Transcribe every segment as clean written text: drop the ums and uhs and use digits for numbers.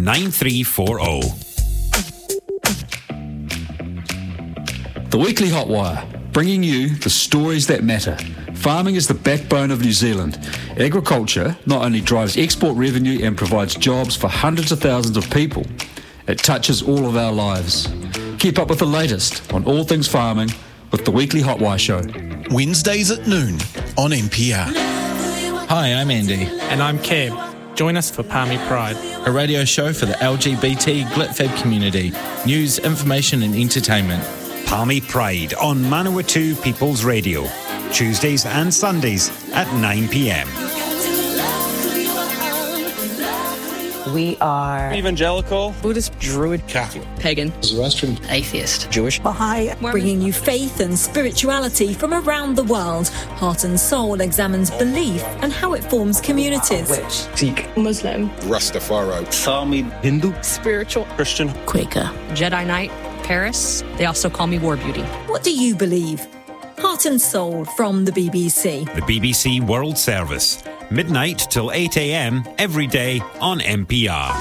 9340. The Weekly Hotwire, bringing you the stories that matter. Farming is the backbone of New Zealand. Agriculture not only drives export revenue and provides jobs for hundreds of thousands of people, it touches all of our lives. Keep up with the latest on all things farming with the Weekly Hotwire Show. Wednesdays at noon on NPR. Hi, I'm Andy. And I'm Cam. Join us for Palmy Pride, a radio show for the LGBT GLITFAB community. News, information and entertainment. Palmy Pride on Manawatu People's Radio. Tuesdays and Sundays at 9 p.m. We are evangelical, Buddhist, Druid, Catholic, pagan, Zoroastrian, atheist, Jewish, Baha'i, bringing you faith and spirituality from around the world. Heart and Soul examines belief and how it forms communities. Sikh, Muslim, Rastafari, Sami, Hindu, spiritual, Christian, Quaker, Jedi Knight, Paris. They also call me War Beauty. What do you believe? Heart and Soul from the BBC. The BBC World Service. Midnight till 8 a.m. every day on NPR.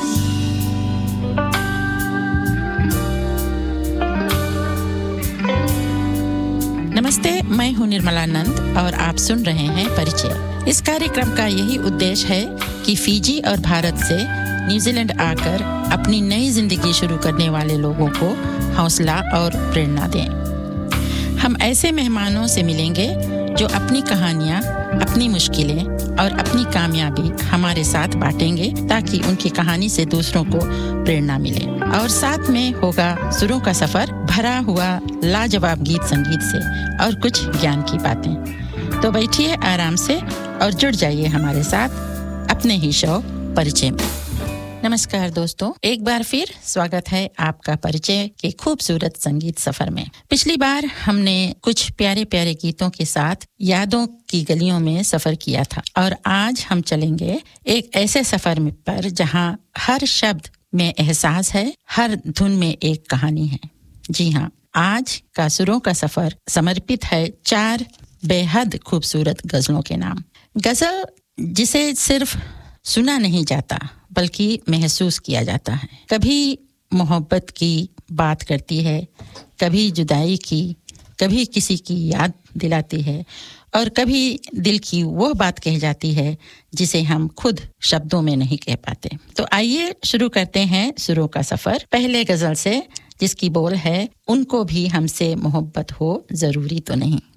नमस्ते, मैं हूं निर्मला नंद और आप सुन रहे हैं परिचय। इस कार्यक्रम का यही उद्देश्य है कि फिजी और भारत से न्यूजीलैंड आकर अपनी नई जिंदगी शुरू करने वाले लोगों को हौसला और प्रेरणा दें। हम ऐसे मेहमानों से मिलेंगे जो अपनी कहानियां, अपनी मुश्किलें और अपनी कामयाबी हमारे साथ बांटेंगे ताकि उनकी कहानी से दूसरों को प्रेरणा मिले। और साथ में होगा सुरों का सफर भरा हुआ लाजवाब गीत संगीत से और कुछ ज्ञान की बातें। तो बैठिए आराम से और जुड़ जाइए हमारे साथ अपने ही शो परिचय में। नमस्कार दोस्तों, एक बार फिर स्वागत है आपका परिचय के खूबसूरत संगीत सफर में। पिछली बार हमने कुछ प्यारे प्यारे गीतों के साथ यादों की गलियों में सफर किया था और आज हम चलेंगे एक ऐसे सफर में पर जहां हर शब्द में एहसास है, हर धुन में एक कहानी है। जी हां, आज का सुरों का सफर समर्पित है 4 बेहद खूबसूरत गजलों के नाम। गजल जिसे सिर्फ सुना नहीं जाता बल्कि महसूस किया जाता है। कभी मोहब्बत की बात करती है, कभी जुदाई की, कभी किसी की याद दिलाती है और कभी दिल की वो बात कह जाती है जिसे हम खुद शब्दों में नहीं कह पाते। तो आइए शुरू करते हैं सुरों का सफर पहले गजल से, जिसकी बोल है, उनको भी हमसे मोहब्बत हो जरूरी तो नहीं।